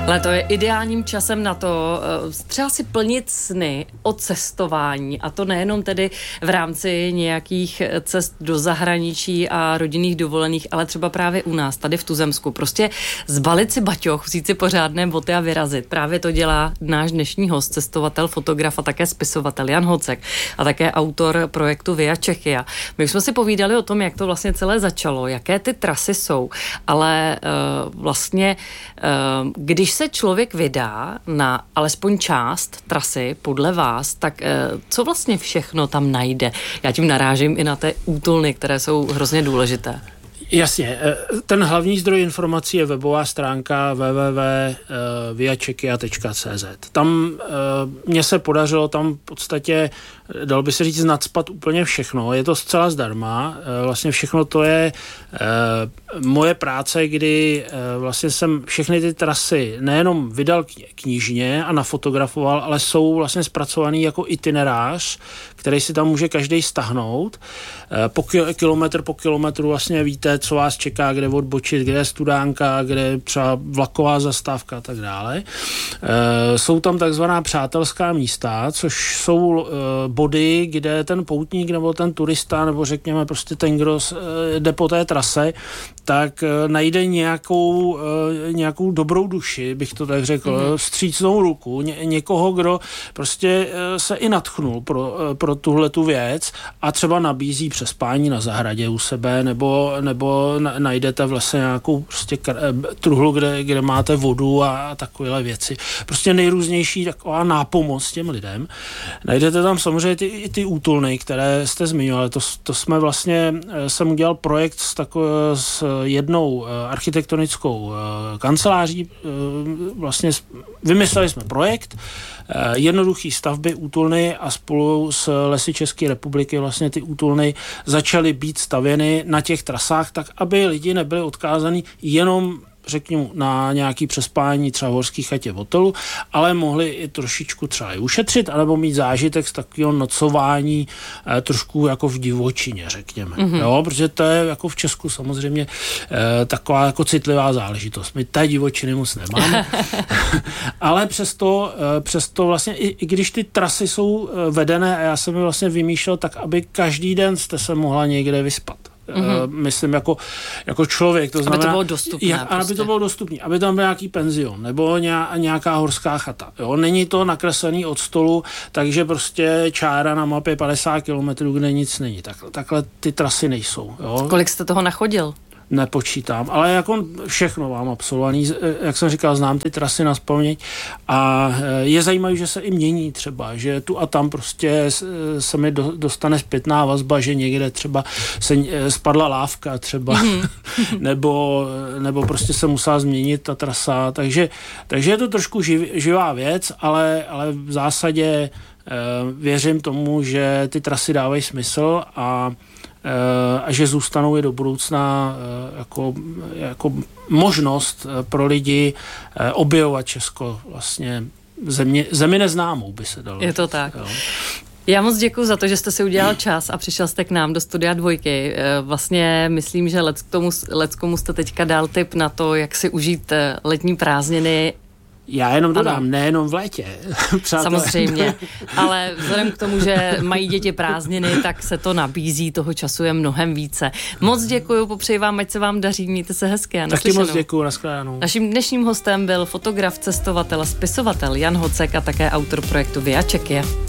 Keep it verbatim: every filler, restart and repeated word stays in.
Ale to je ideálním časem na to třeba si plnit sny o cestování, a to nejenom tedy v rámci nějakých cest do zahraničí a rodinných dovolených, ale třeba právě u nás, tady v Tuzemsku. Prostě zbalit si baťoch, vzít si pořádné boty a vyrazit. Právě to dělá náš dnešní host, cestovatel, fotograf a také spisovatel Jan Hocek a také autor projektu Via Czechia. My jsme si povídali o tom, jak to vlastně celé začalo, jaké ty trasy jsou, ale uh, vlastně uh, když se člověk vydá na alespoň část trasy podle vás, tak uh, co vlastně všechno tam najde? Já tím narážím i na té útulny, které jsou hrozně důležité. Jasně, ten hlavní zdroj informací je webová stránka w w w tečka via czechia tečka c z. Tam mně se podařilo tam v podstatě, dalo by se říct, nacpat úplně všechno. Je to zcela zdarma. Vlastně všechno to je moje práce, kdy vlastně jsem všechny ty trasy nejenom vydal knižně a nafotografoval, ale jsou vlastně zpracovaný jako itinerář, který si tam může každý stáhnout. Po kilometr po kilometru vlastně víte, co vás čeká, kde odbočit, kde je studánka, kde je třeba vlaková zastávka a tak dále. Jsou tam takzvaná přátelská místa, což jsou body, kde ten poutník nebo ten turista, nebo řekněme prostě ten, kdo jde po té trase, tak najde nějakou, nějakou dobrou duši, bych to tak řekl, mm-hmm. vstřícnou ruku, ně, někoho, kdo prostě se i nadchnul pro, pro tuhletu věc a třeba nabízí přespání na zahradě u sebe, nebo, nebo najdete v lese nějakou prostě truhlu, kde, kde máte vodu a takovéhle věci. Prostě nejrůznější taková nápomoc těm lidem. Najdete tam samozřejmě ty, i ty útulny, které jste zmiňovali. To, to jsme vlastně, jsem udělal projekt s, tako, s jednou architektonickou kanceláří. Vlastně vymysleli jsme projekt jednoduchý stavby útulny a spolu s Lesy České republiky vlastně ty útulny začaly být stavěny na těch trasách tak, aby lidi nebyli odkázaní jenom řekněme na nějaký přespání třeba v horský chatě v hotelu, ale mohli i trošičku třeba i ušetřit, anebo mít zážitek z takového nocování eh, trošku jako v divočině, řekněme. Mm-hmm. Jo, protože to je jako v Česku samozřejmě eh, taková jako citlivá záležitost. My té divočiny moc nemáme. Ale přesto, eh, přesto vlastně, i, i když ty trasy jsou eh, vedené, a já jsem je vlastně vymýšlel tak, aby každý den jste se mohla někde vyspat. Mm-hmm. Myslím jako, jako člověk, to znamená, aby to bylo dostupné. Jak, prostě. Aby to bylo dostupné, aby tam byl nějaký penzion nebo nějaká horská chata. Jo? Není to nakreslený od stolu, takže prostě čára na mapě padesát kilometrů, kde nic není. Tak, takhle ty trasy nejsou. Jo? Kolik jste toho nachodil? Nepočítám, ale jako všechno mám absolvovaný, jak jsem říkal, znám ty trasy nazpaměť a je zajímavé, že se i mění třeba, že tu a tam prostě se mi dostane zpětná vazba, že někde třeba se spadla lávka třeba, mm-hmm. nebo, nebo prostě se musela změnit ta trasa, takže, takže je to trošku živ, živá věc, ale, ale v zásadě věřím tomu, že ty trasy dávají smysl a a že zůstanou i do budoucna jako, jako možnost pro lidi objevovat Česko vlastně země, zemi neznámou, by se dalo. Je to tak. Jo. Já moc děkuji za to, že jste si udělal čas a přišel jste k nám do Studia Dvojky. Vlastně myslím, že leckomu jste teďka dal tip na to, jak si užít letní prázdniny. Já jenom dodám, ano. Nejenom v létě. Samozřejmě, ale vzhledem k tomu, že mají děti prázdniny, tak se to nabízí, toho času je mnohem více. Moc děkuju, popřeji vám, ať se vám daří, mějte se hezky a naslyšenou. Taky moc děkuju, nashledanou. Naším dnešním hostem byl fotograf, cestovatel a spisovatel Jan Hocek a také autor projektu Via Czechia.